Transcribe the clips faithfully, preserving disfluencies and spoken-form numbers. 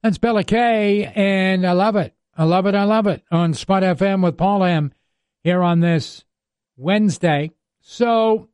That's Bella Kay, and I love it. I love it. I love it. On Spot F M with Paul M. here on this Wednesday. So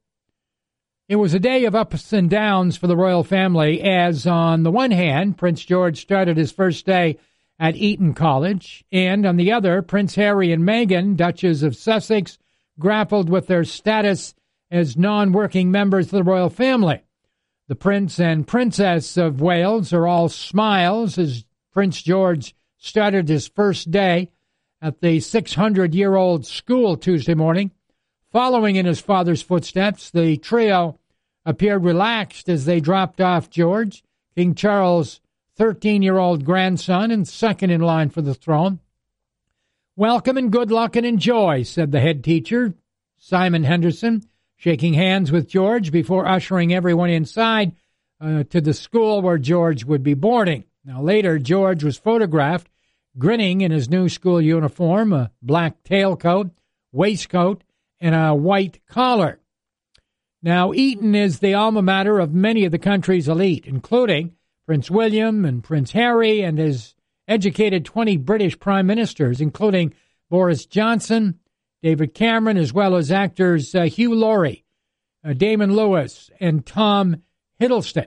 it was a day of ups and downs for the royal family, as on the one hand, Prince George started his first day at Eton College, and on the other, Prince Harry and Meghan, Duchess of Sussex, grappled with their status as non-working members of the royal family. The Prince and Princess of Wales are all smiles as Prince George started his first day at the six hundred year old school Tuesday morning. Following in his father's footsteps, the trio appeared relaxed as they dropped off George, King Charles' thirteen year old grandson and second in line for the throne. "Welcome and good luck and enjoy," said the head teacher, Simon Henderson, shaking hands with George before ushering everyone inside uh, to the school where George would be boarding. Now, later, George was photographed grinning in his new school uniform, a black tailcoat, waistcoat, and a white collar. Now, Eton is the alma mater of many of the country's elite, including Prince William and Prince Harry, and has educated twenty British prime ministers, including Boris Johnson, David Cameron, as well as actors uh, Hugh Laurie, uh, Damon Lewis, and Tom Hiddleston.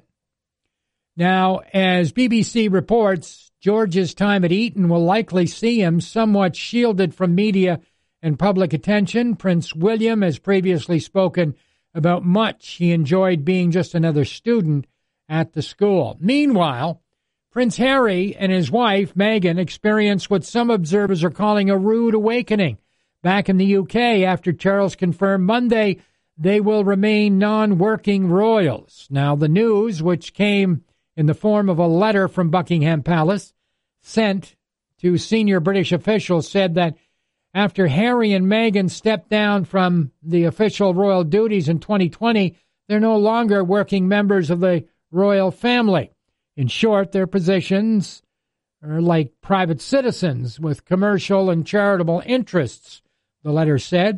Now, as B B C reports, George's time at Eton will likely see him somewhat shielded from media and public attention. Prince William has previously spoken about much he enjoyed being just another student at the school. Meanwhile, Prince Harry and his wife, Meghan, experienced what some observers are calling a rude awakening back in the U K after Charles confirmed Monday they will remain non-working royals. Now, the news, which came in the form of a letter from Buckingham Palace sent to senior British officials, said that after Harry and Meghan stepped down from the official royal duties in twenty twenty, they're no longer working members of the royal family. In short, their positions are like private citizens with commercial and charitable interests, the letter said.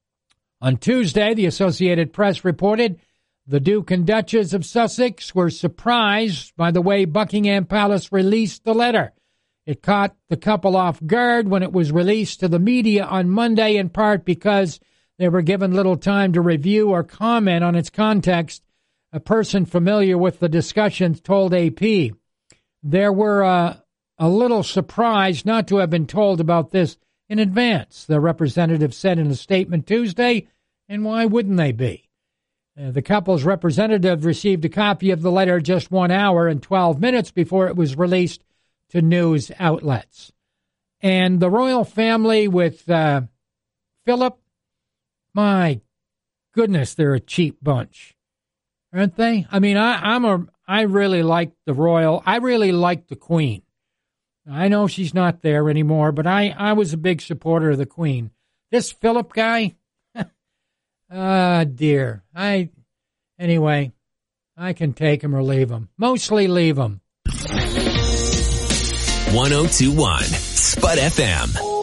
On Tuesday, the Associated Press reported the Duke and Duchess of Sussex were surprised by the way Buckingham Palace released the letter. It caught the couple off guard when it was released to the media on Monday, in part because they were given little time to review or comment on its context. A person familiar with the discussions told A P. There were uh, a little surprised not to have been told about this in advance, the representative said in a statement Tuesday, and why wouldn't they be? Uh, the couple's representative received a copy of the letter just one hour and twelve minutes before it was released to news outlets. And the royal family with uh, Philip, my goodness, they're a cheap bunch, aren't they? I mean, I, I'm a, I really like the royal, I really like the Queen. I know she's not there anymore, but I, I was a big supporter of the Queen. This Philip guy, ah, dear. I, anyway, I can take him or leave him. Mostly leave him. one oh two point one Spud F M.